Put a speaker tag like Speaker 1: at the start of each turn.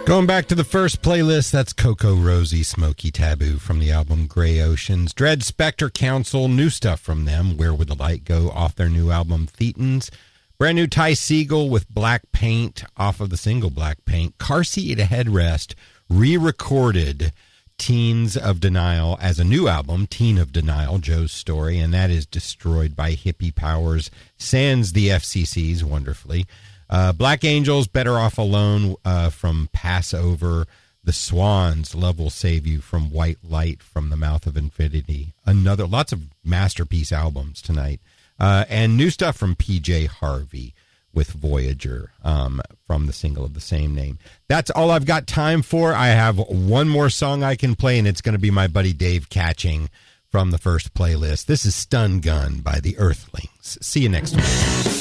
Speaker 1: Going back to the first playlist, that's Coco Rosie, Smoky Taboo from the album Grey Oceans. Dread Spectre Council, new stuff from them, Where Would the Light Go, off their new album Thetans. Brand new Ty Segall with Black Paint, off of the single Black Paint. Car Seat Headrest, re-recorded Teens of Denial as a new album, Teen of Denial, Joe's Story, and that is Destroyed by Hippie Powers, sans the FCCs, wonderfully. Black Angels, Better Off Alone from Passover. The Swans, Love Will Save You from White Light from the Mouth of Infinity. Lots of masterpiece albums tonight. And new stuff from PJ Harvey with Voyager from the single of the same name. That's all I've got time for. I have one more song I can play, and it's going to be my buddy Dave Catching from the first playlist. This is Stun Gun by the Earthlings. See you next week.